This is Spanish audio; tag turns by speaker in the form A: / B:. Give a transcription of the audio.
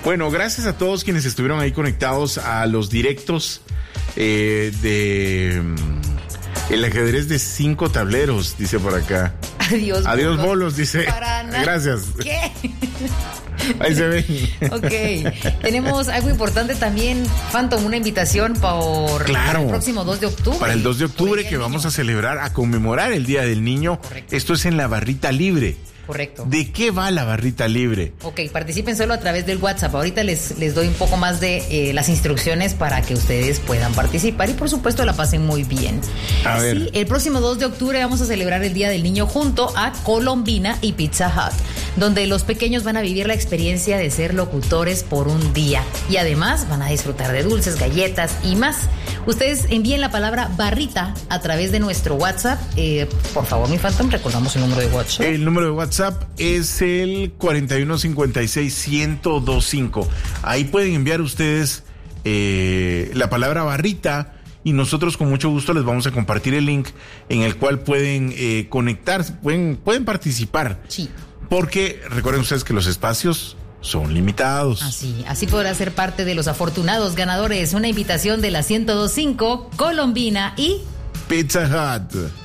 A: Bueno, gracias a todos quienes estuvieron ahí conectados a los directos de el ajedrez de 5 tableros, dice por acá. Adiós bolos, dice. Gracias.
B: ¿Qué?
A: Ahí se ven.
B: Ok. Tenemos algo importante también, Phantom, una invitación para el próximo 2 de octubre.
A: Para el 2 de octubre que vamos a celebrar, a conmemorar el Día del Niño.
B: Correcto.
A: Esto es en la Barrita Libre.
B: Correcto.
A: ¿De qué va la Barrita Libre?
B: Ok, participen solo a través del WhatsApp. Ahorita les doy un poco más de las instrucciones para que ustedes puedan participar y por supuesto la pasen muy bien.
A: A ver.
B: Sí, el próximo 2 de octubre vamos a celebrar el Día del Niño junto a Colombina y Pizza Hut, donde los pequeños van a vivir la experiencia de ser locutores por un día y además van a disfrutar de dulces, galletas y más. Ustedes envíen la palabra barrita a través de nuestro WhatsApp. Por favor, mi Phantom, recordamos el número de WhatsApp.
A: El número de WhatsApp es el 4156-1025. Ahí pueden enviar ustedes la palabra barrita y nosotros con mucho gusto les vamos a compartir el link en el cual pueden conectarse, pueden participar.
B: Sí.
A: Porque recuerden ustedes que los espacios son limitados.
B: Así podrá ser parte de los afortunados ganadores. Una invitación de la 102.5, Colombina y
A: Pizza Hut.